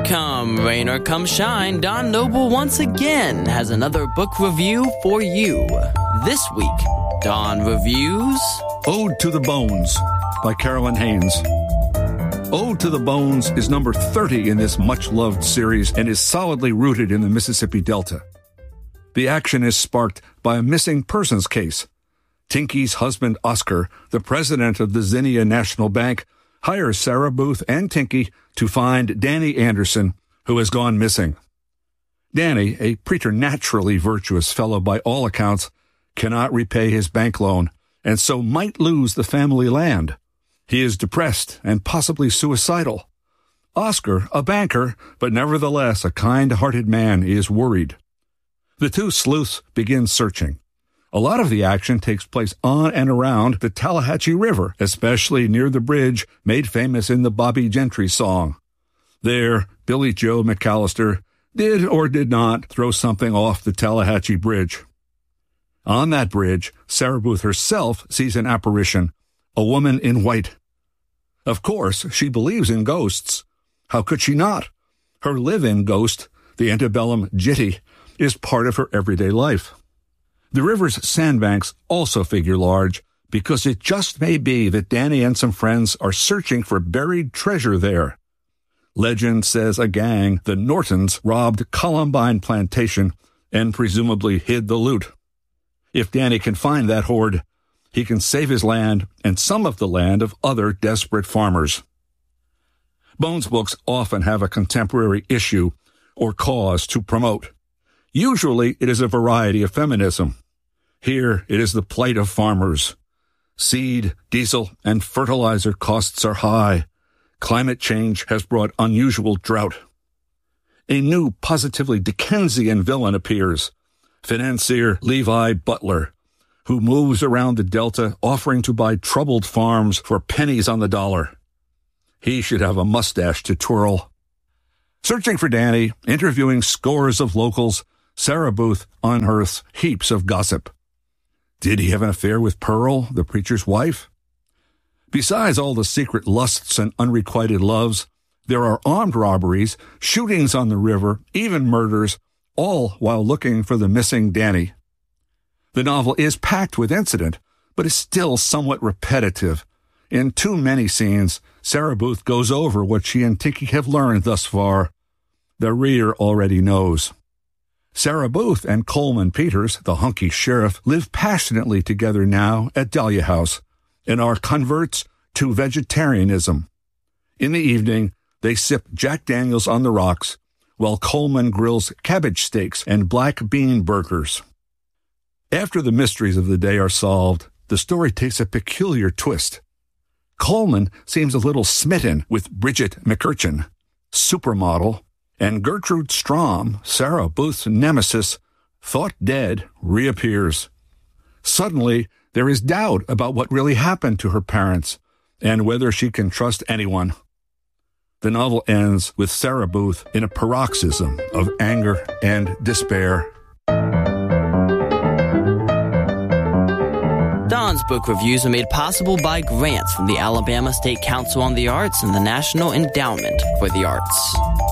Come rain or come shine, Don Noble once again has another book review for you. This week, Don reviews Ode to the Bones by Carolyn Haynes. Ode to the Bones is number 30 in this much-loved series and is solidly rooted in the Mississippi Delta. The action is sparked by a missing persons case. Tinky's husband, Oscar, the president of the Zinnia National Bank, hires Sarah Booth and Tinky to find Danny Anderson, who has gone missing. Danny, a preternaturally virtuous fellow by all accounts, cannot repay his bank loan, and so might lose the family land. He is depressed and possibly suicidal. Oscar, a banker, but nevertheless a kind-hearted man, is worried. The two sleuths begin searching. A lot of the action takes place on and around the Tallahatchie River, especially near the bridge made famous in the Bobby Gentry song. There, Billy Joe McAllister did or did not throw something off the Tallahatchie Bridge. On that bridge, Sarah Booth herself sees an apparition, a woman in white. Of course, she believes in ghosts. How could she not? Her live-in ghost, the antebellum Jitty, is part of her everyday life. The river's sandbanks also figure large because it just may be that Danny and some friends are searching for buried treasure there. Legend says a gang, the Nortons, robbed Columbine Plantation and presumably hid the loot. If Danny can find that hoard, he can save his land and some of the land of other desperate farmers. Bones books often have a contemporary issue or cause to promote. Usually it is a variety of feminism. Here it is the plight of farmers. Seed, diesel, and fertilizer costs are high. Climate change has brought unusual drought. A new, positively Dickensian villain appears, financier Levi Butler, who moves around the Delta offering to buy troubled farms for pennies on the dollar. He should have a mustache to twirl. Searching for Danny, interviewing scores of locals, Sarah Booth unearths heaps of gossip. Did he have an affair with Pearl, the preacher's wife? Besides all the secret lusts and unrequited loves, there are armed robberies, shootings on the river, even murders, all while looking for the missing Danny. The novel is packed with incident, but is still somewhat repetitive. In too many scenes, Sarah Booth goes over what she and Tinky have learned thus far. The reader already knows. Sarah Booth and Coleman Peters, the hunky sheriff, live passionately together now at Dahlia House and are converts to vegetarianism. In the evening, they sip Jack Daniels on the rocks, while Coleman grills cabbage steaks and black bean burgers. After the mysteries of the day are solved, the story takes a peculiar twist. Coleman seems a little smitten with Bridget McCurchin, supermodel, and Gertrude Strom, Sarah Booth's nemesis, thought dead, reappears. Suddenly, there is doubt about what really happened to her parents and whether she can trust anyone. The novel ends with Sarah Booth in a paroxysm of anger and despair. Don's book reviews are made possible by grants from the Alabama State Council on the Arts and the National Endowment for the Arts.